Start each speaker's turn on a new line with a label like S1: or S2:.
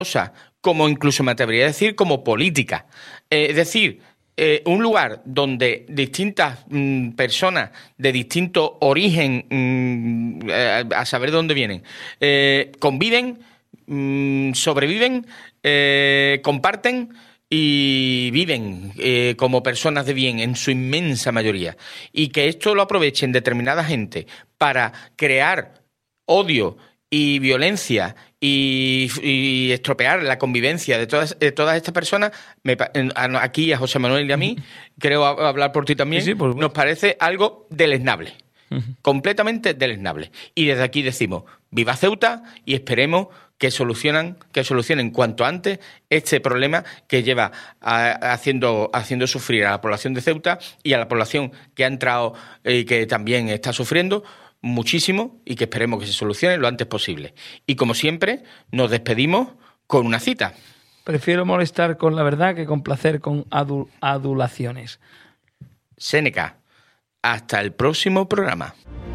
S1: como incluso me atrevería a decir como política. Es decir, un lugar donde distintas personas de distinto origen, a saber de dónde vienen, conviven, sobreviven, comparten y viven como personas de bien en su inmensa mayoría. Y que esto lo aprovechen determinada gente para crear odio y violencia y estropear la convivencia de todas estas personas, aquí a José Manuel y a mí, creo hablar por ti también,
S2: Sí, por supuesto.
S1: nos parece algo deleznable, completamente deleznable. Y desde aquí decimos, viva Ceuta, y esperemos que solucionen cuanto antes este problema que lleva haciendo sufrir a la población de Ceuta y a la población que ha entrado y que también está sufriendo muchísimo, y que esperemos que se solucione lo antes posible. Y como siempre, nos despedimos con una cita.
S2: Prefiero molestar con la verdad que complacer con adulaciones.
S1: Séneca, hasta el próximo programa.